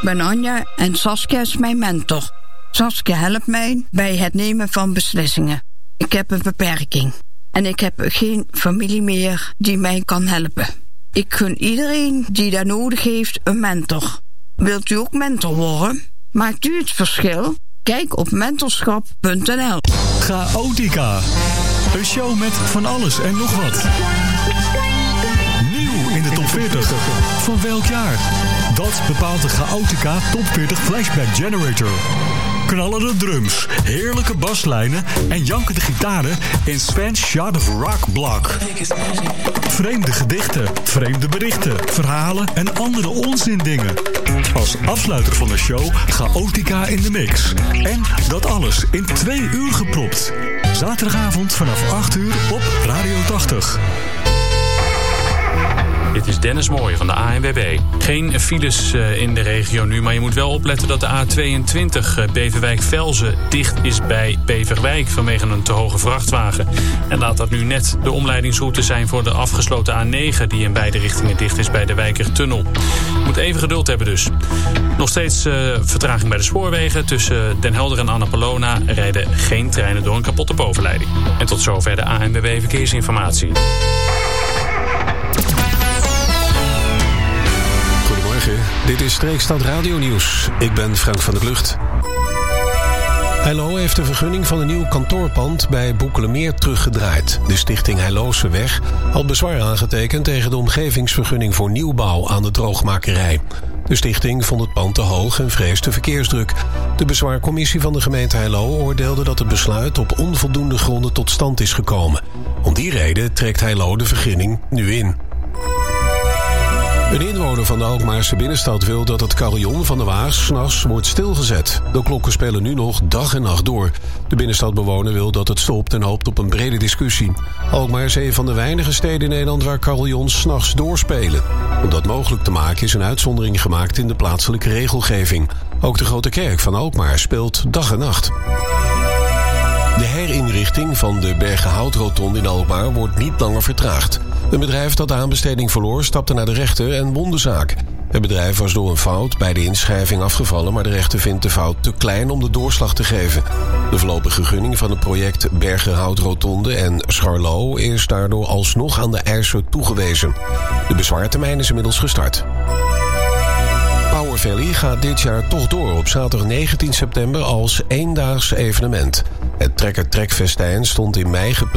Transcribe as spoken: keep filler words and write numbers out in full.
ben Anja en Saskia is mijn mentor. Saskia helpt mij bij het nemen van beslissingen. Ik heb een beperking en ik heb geen familie meer die mij kan helpen. Ik gun iedereen die daar nodig heeft een mentor. Wilt u ook mentor worden? Maakt u het verschil? Kijk op mentorschap punt n l. Chaotica. Een show met van alles en nog wat. Nieuw in de top veertig. Van welk jaar? Dat bepaalt de Chaotica Top veertig Flashback Generator. Knallende drums, heerlijke baslijnen en jankende gitaren in Sven's Shot of Rock Block. Vreemde gedichten, vreemde berichten, verhalen en andere onzindingen. Als afsluiter van de show Chaotica in de mix. En dat alles in twee uur gepropt. Zaterdagavond vanaf acht uur op Radio tachtig. Dit is Dennis Mooij van de A N W B. Geen files in de regio nu, maar je moet wel opletten dat de A tweeëntwintig Beverwijk-Velzen dicht is bij Beverwijk vanwege een te hoge vrachtwagen. En laat dat nu net de omleidingsroute zijn voor de afgesloten A negen die in beide richtingen dicht is bij de Wijkertunnel. Je moet even geduld hebben dus. Nog steeds uh, vertraging bij de spoorwegen. Tussen Den Helder en Annapolona rijden geen treinen door een kapotte bovenleiding. En tot zover de A N W B Verkeersinformatie. Dit is Streekstad Radio Nieuws. Ik ben Frank van der Klucht. Heilo heeft de vergunning van een nieuw kantoorpand bij Boekelemeer teruggedraaid. De stichting Heiloze Weg had bezwaar aangetekend tegen de omgevingsvergunning voor nieuwbouw aan de droogmakerij. De stichting vond het pand te hoog en vreesde verkeersdruk. De bezwaarcommissie van de gemeente Heilo oordeelde dat het besluit op onvoldoende gronden tot stand is gekomen. Om die reden trekt Heilo de vergunning nu in. Een inwoner van de Alkmaarse binnenstad wil dat het carillon van de Waas 's nachts wordt stilgezet. De klokken spelen nu nog dag en nacht door. De binnenstadbewoner wil dat het stopt en hoopt op een brede discussie. Alkmaar is een van de weinige steden in Nederland waar carillons 's nachts doorspelen. Om dat mogelijk te maken is een uitzondering gemaakt in de plaatselijke regelgeving. Ook de Grote Kerk van Alkmaar speelt dag en nacht. De herinrichting van de Bergenhoutrotonde in Alkmaar wordt niet langer vertraagd. Een bedrijf dat de aanbesteding verloor stapte naar de rechter en won de zaak. Het bedrijf was door een fout bij de inschrijving afgevallen, maar de rechter vindt de fout te klein om de doorslag te geven. De voorlopige gunning van het project Bergenhoutrotonde en Scharlo is daardoor alsnog aan de eiser toegewezen. De bezwaartermijn is inmiddels gestart. Power Valley gaat dit jaar toch door op zaterdag negentien september als eendaags evenement. Het Trekker Trekfestijn stond in mei gepland